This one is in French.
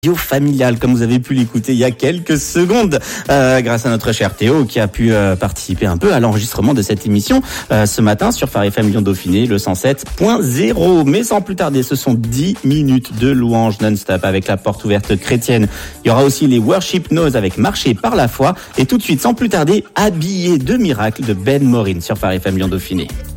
Familial, comme vous avez pu l'écouter il y a quelques secondes, grâce à notre cher Théo qui a pu participer un peu à l'enregistrement de cette émission ce matin sur Phare FM Lyon Dauphiné, le 107.0. Mais sans plus tarder, ce sont 10 minutes de louanges non-stop avec la porte ouverte chrétienne. Il y aura aussi les Worship Knows avec Marcher par la foi. Et tout de suite, sans plus tarder, Habillé de miracle de Ben Morin sur Phare FM Lyon Dauphiné.